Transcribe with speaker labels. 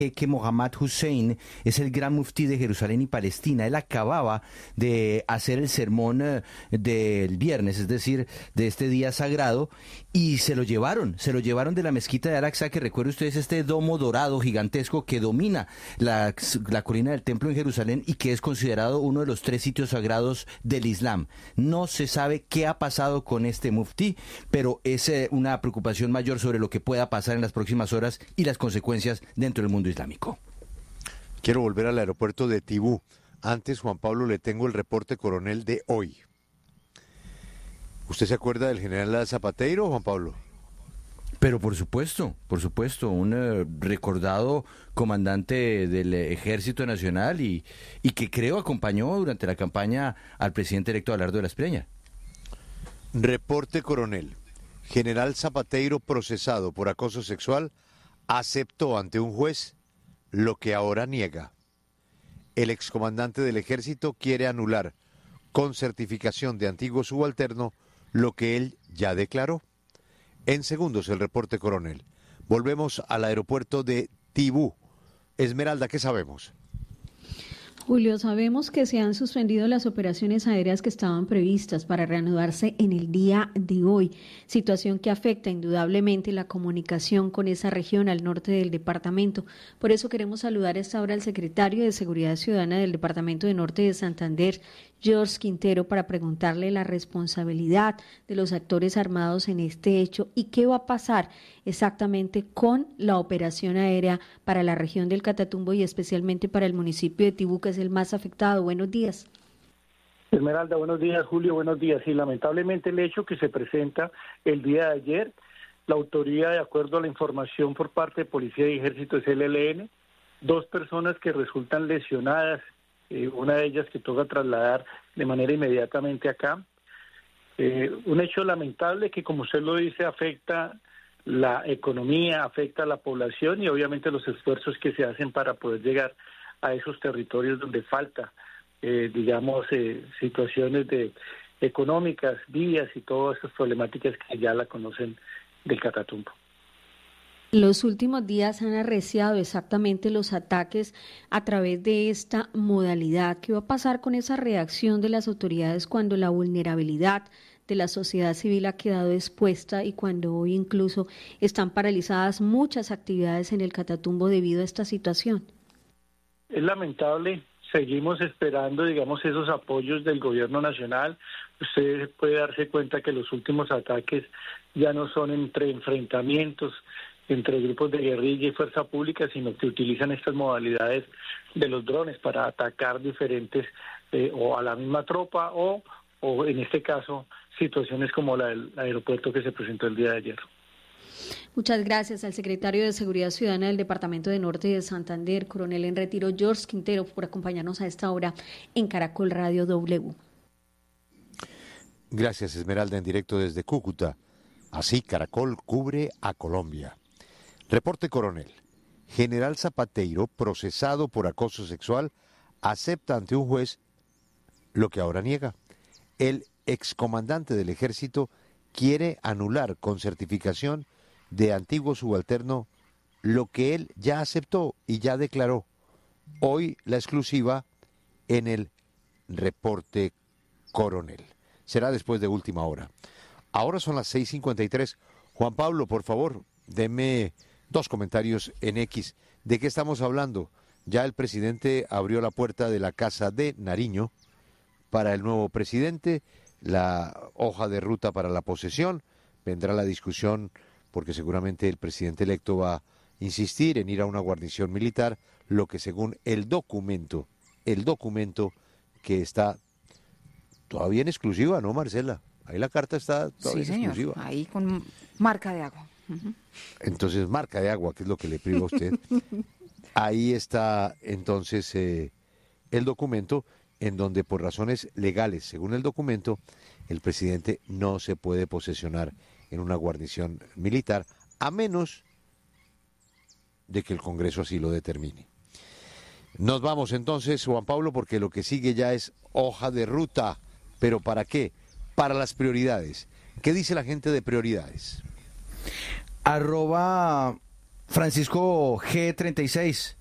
Speaker 1: que Mohammad Hussein es el gran muftí de Jerusalén y Palestina. Él acababa de hacer el sermón del viernes, es decir, de este día sagrado, y se lo llevaron de la mezquita de Al-Aqsa, que recuerden ustedes este domo dorado gigantesco que domina la colina del templo en Jerusalén y que es considerado uno de los 3 sitios sagrados del Islam. No se sabe qué ha pasado con este muftí, pero es una preocupación mayor sobre lo que pueda pasar en las próximas horas y las consecuencias dentro del mundo islámico.
Speaker 2: Quiero volver al aeropuerto de Tibú. Antes, Juan Pablo, le tengo el reporte coronel de hoy. ¿Usted se acuerda del general Zapateiro, Juan Pablo?
Speaker 1: Pero por supuesto, un recordado comandante del Ejército Nacional y que creo acompañó durante la campaña al presidente electo Abelardo de la Espriella.
Speaker 2: Reporte coronel. General Zapateiro, procesado por acoso sexual, aceptó ante un juez lo que ahora niega. El excomandante del ejército quiere anular con certificación de antiguo subalterno lo que él ya declaró. En segundos el reporte coronel. Volvemos al aeropuerto de Tibú. Esmeralda, ¿qué sabemos?
Speaker 3: Julio, sabemos que se han suspendido las operaciones aéreas que estaban previstas para reanudarse en el día de hoy, situación que afecta indudablemente la comunicación con esa región al norte del departamento. Por eso queremos saludar a esta hora al secretario de Seguridad Ciudadana del Departamento de Norte de Santander, George Quintero, para preguntarle la responsabilidad de los actores armados en este hecho y qué va a pasar exactamente con la operación aérea para la región del Catatumbo y especialmente para el municipio de Tibú, que es el más afectado. Buenos días.
Speaker 4: Esmeralda, buenos días. Julio, buenos días. Y lamentablemente el hecho que se presenta el día de ayer, la autoría, de acuerdo a la información por parte de Policía y Ejército, es el ELN, 2 personas que resultan lesionadas, una de ellas que toca trasladar de manera inmediatamente acá. Un hecho lamentable que, como usted lo dice, afecta la economía, afecta a la población y obviamente los esfuerzos que se hacen para poder llegar a esos territorios donde falta, situaciones económicas, vías y todas esas problemáticas que ya la conocen del Catatumbo.
Speaker 3: Los últimos días han arreciado exactamente los ataques a través de esta modalidad. ¿Qué va a pasar con esa reacción de las autoridades cuando la vulnerabilidad de la sociedad civil ha quedado expuesta y cuando hoy incluso están paralizadas muchas actividades en el Catatumbo debido a esta situación?
Speaker 4: Es lamentable, seguimos esperando, esos apoyos del gobierno nacional. Usted puede darse cuenta que los últimos ataques ya no son entre enfrentamientos entre grupos de guerrilla y fuerza pública, sino que utilizan estas modalidades de los drones para atacar diferentes, o a la misma tropa, o en este caso, situaciones como la del aeropuerto que se presentó el día de ayer.
Speaker 3: Muchas gracias al secretario de Seguridad Ciudadana del Departamento de Norte de Santander, coronel en retiro George Quintero, por acompañarnos a esta hora en Caracol Radio W.
Speaker 2: Gracias, Esmeralda, en directo desde Cúcuta. Así Caracol cubre a Colombia. Reporte coronel. General Zapateiro, procesado por acoso sexual, acepta ante un juez lo que ahora niega. El excomandante del ejército quiere anular con certificación de antiguo subalterno lo que él ya aceptó y ya declaró. Hoy la exclusiva en el reporte coronel. Será después de última hora. Ahora son las 6:53. Juan Pablo, por favor, deme 2 comentarios en X. ¿De qué estamos hablando? Ya el presidente abrió la puerta de la Casa de Nariño para el nuevo presidente, la hoja de ruta para la posesión. Vendrá la discusión porque seguramente el presidente electo va a insistir en ir a una guarnición militar, lo que según el documento que está todavía en exclusiva, ¿no, Marcela? Ahí la carta está todavía en exclusiva.
Speaker 5: Ahí con marca de agua.
Speaker 2: Entonces, marca de agua, que es lo que le priva a usted. Ahí está entonces el documento en donde por razones legales, según el documento, el presidente no se puede posesionar en una guarnición militar, a menos de que el Congreso así lo determine. Nos vamos entonces, Juan Pablo, porque lo que sigue ya es hoja de ruta. ¿Pero para qué? Para las prioridades. ¿Qué dice la gente de prioridades?
Speaker 1: Francisco G36.